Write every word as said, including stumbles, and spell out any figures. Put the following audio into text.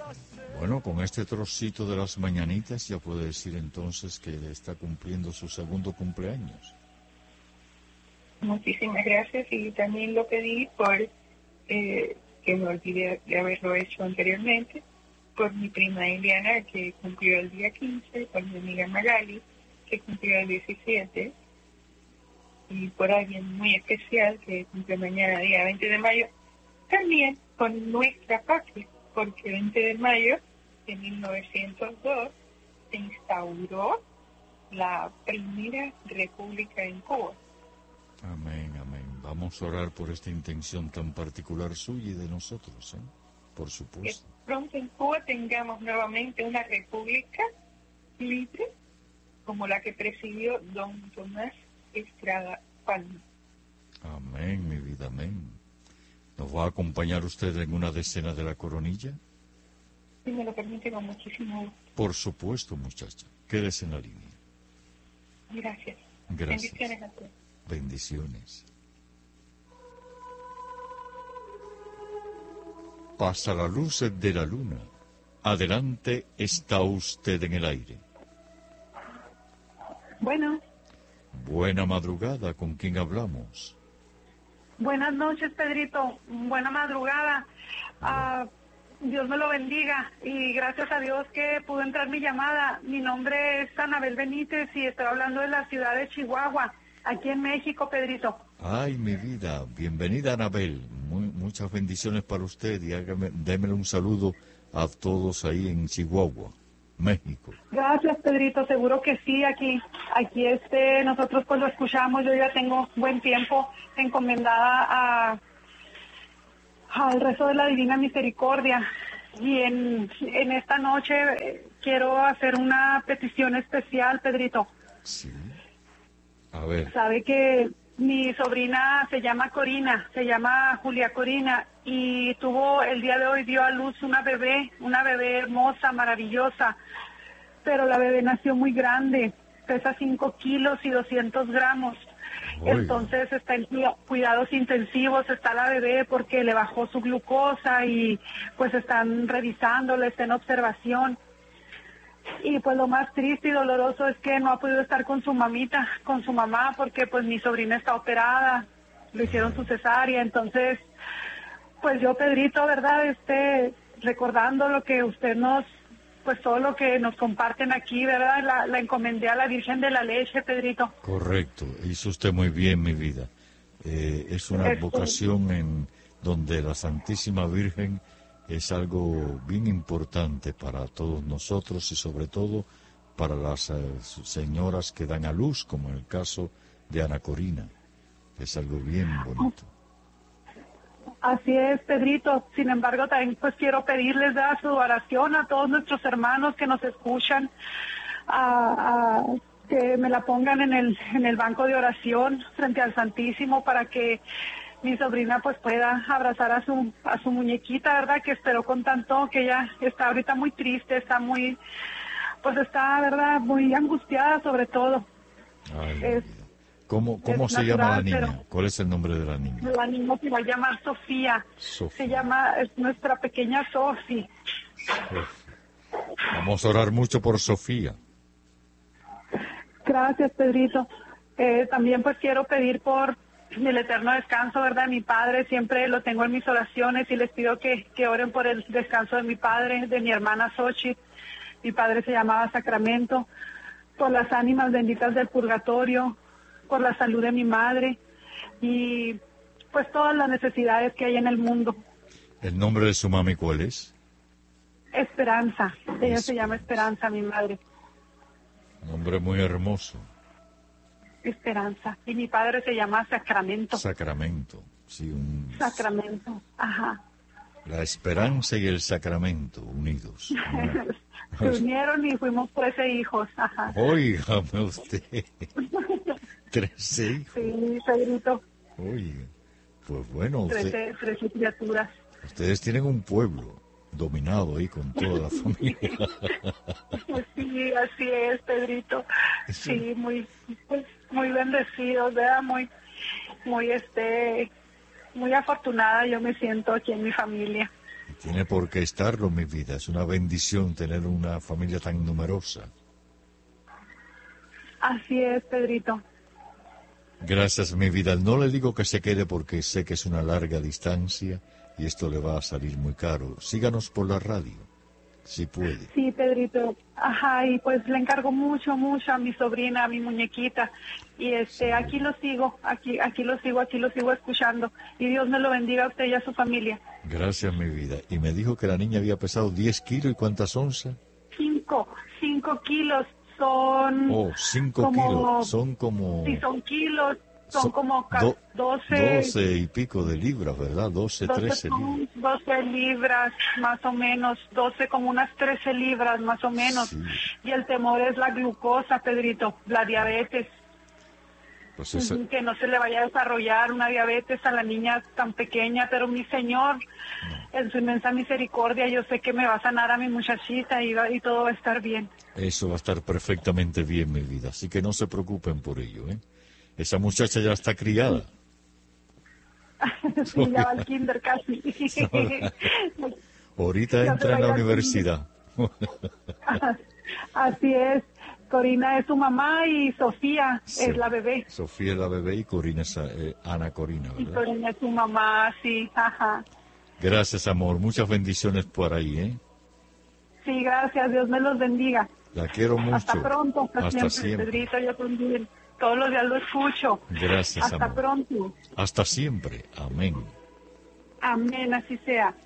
Bueno, con este trocito de las mañanitas ya puede decir entonces que está cumpliendo su segundo cumpleaños. Muchísimas gracias y también lo pedí por, eh, que me olvidé de haberlo hecho anteriormente, por mi prima Eliana, que cumplió el día quince, por mi amiga Magali, que cumplió el diecisiete, y por alguien muy especial que cumple mañana, día veinte de mayo, también por nuestra patria, porque el veinte de mayo de mil novecientos dos se instauró la primera república en Cuba. Amén, amén. Vamos a orar por esta intención tan particular suya y de nosotros, ¿eh? Por Que supuesto. pronto en Cuba tengamos nuevamente una república libre como la que presidió don Tomás Estrada Palma. Amén, mi vida, amén. ¿Nos va a acompañar usted en una decena de la coronilla? Si me lo permite, con muchísimo gusto. Por supuesto, muchacha. Quédese en la línea. Gracias. Gracias. Bendiciones a todos. Bendiciones. Pasa la luz de la luna. Adelante, está usted en el aire. Bueno, Buena madrugada, ¿con quién hablamos? buenas noches, Pedrito. Buena madrugada. Ah, Dios me lo bendiga y gracias a Dios que pudo entrar mi llamada. Mi nombre es Anabel Benítez y estoy hablando de la ciudad de Chihuahua, aquí en México, Pedrito. Ay, mi vida, bienvenida, Anabel. Muy, muchas bendiciones para usted y hágame, démele un saludo a todos ahí en Chihuahua, México. Gracias, Pedrito. Seguro que sí. Aquí, aquí este, nosotros pues lo escuchamos. Yo ya tengo buen tiempo encomendada a al rezo de la Divina Misericordia. Y en, en esta noche eh, quiero hacer una petición especial, Pedrito. Sí. A ver. Sabe que mi sobrina se llama Corina, se llama Julia Corina, y tuvo, el día de hoy dio a luz una bebé, una bebé hermosa, maravillosa, pero la bebé nació muy grande, pesa cinco kilos y doscientos gramos. Oiga. Entonces está en cuidados intensivos, está la bebé porque le bajó su glucosa y pues están revisándola, está en observación. Y pues lo más triste y doloroso es que no ha podido estar con su mamita, con su mamá, porque pues mi sobrina está operada, le hicieron su cesárea. Entonces, pues yo, Pedrito, ¿verdad? Este, recordando lo que usted nos, pues todo lo que nos comparten aquí, ¿verdad? La, la encomendé a la Virgen de la Leche, Pedrito. Correcto, hizo usted muy bien, mi vida. Eh, es una Este- vocación en donde la Santísima Virgen es algo bien importante para todos nosotros y sobre todo para las eh, señoras que dan a luz, como en el caso de Ana Corina. Es algo bien bonito. Así es, Pedrito. Sin embargo, también pues quiero pedirles ¿verdad? Su oración a todos nuestros hermanos que nos escuchan, a, a que me la pongan en el en el banco de oración frente al Santísimo para que mi sobrina pues pueda abrazar a su a su muñequita, ¿verdad? Que esperó con tanto, que ella está ahorita muy triste, está muy, pues está, ¿verdad? Muy angustiada sobre todo. Ay, Es- mi vida. ¿Cómo, cómo es se llama la natural, niña? pero- ¿Cuál es el nombre de la niña? La niña se va a llamar Sofía. Sofía. Se llama, es nuestra pequeña Sofía. Vamos a orar mucho por Sofía. Gracias, Pedrito. Eh, también pues quiero pedir por el eterno descanso, ¿verdad? Mi padre, siempre lo tengo en mis oraciones y les pido que, que oren por el descanso de mi padre, de mi hermana Xochitl. Mi padre se llamaba Sacramento. Por las ánimas benditas del purgatorio, por la salud de mi madre y pues todas las necesidades que hay en el mundo. ¿El nombre de su mami cuál es? Esperanza, ella se Esperanza. llama Esperanza, mi madre. Nombre muy hermoso. Esperanza. Y mi padre se llama Sacramento. Sacramento. Sí, un... Sacramento, ajá. La esperanza y el sacramento unidos. Se unieron y fuimos trece hijos, ajá. Óigame usted. Trece hijos. Sí, Pedrito, Oiga. Pues bueno, usted, trece, trece criaturas. ustedes tienen un pueblo dominado ahí con toda la familia. Sí, así es, Pedrito. Sí, muy, pues, muy bendecidos, ¿verdad? Muy, muy, este, muy afortunada yo me siento aquí en mi familia. Tiene por qué estarlo, mi vida. Es una bendición tener una familia tan numerosa. Así es, Pedrito. Gracias, mi vida. No le digo que se quede porque sé que es una larga distancia y esto le va a salir muy caro. Síganos por la radio, si puede. Sí, Pedrito. Ajá, y pues le encargo mucho, mucho a mi sobrina, a mi muñequita. Y este, Sí. aquí lo sigo, aquí, aquí lo sigo, aquí lo sigo escuchando. Y Dios me lo bendiga a usted y a su familia. Gracias, mi vida. Y me dijo que la niña había pesado diez kilos y ¿cuántas onzas? Cinco, cinco kilos son... Oh, cinco como, kilos. Son como... Sí, son kilos, son, son como ca- do- doce... doce y pico de libras, ¿verdad? doce, doce trece libras. son doce libras, más o menos, doce como unas trece libras, más o menos. Sí. Y el temor es la glucosa, Pedrito, la diabetes. Pues esa- Ujú, que no se le vaya a desarrollar una diabetes a la niña tan pequeña, pero mi Señor, en su inmensa misericordia, yo sé que me va a sanar a mi muchachita y, va- y todo va a estar bien. eso va a estar perfectamente bien, mi vida. Así que no se preocupen por ello, ¿eh? Esa muchacha ya está criada. Sí, ya va al kinder casi. Ahorita Ya entra se en la vaya al universidad. Así es. Corina es su mamá y Sofía Sí. es la bebé. Sofía es la bebé y Corina es eh, Ana Corina, Y ¿verdad? Corina es su mamá, sí, ajá. Gracias, amor. Muchas bendiciones por ahí, ¿eh? Sí, gracias, Dios me los bendiga. La quiero mucho. Hasta pronto, hasta, Hasta siempre, siempre. Pedrito, yo también. Todos los días lo escucho. Gracias, Hasta amor. pronto. Hasta siempre. Amén. Amén, así sea.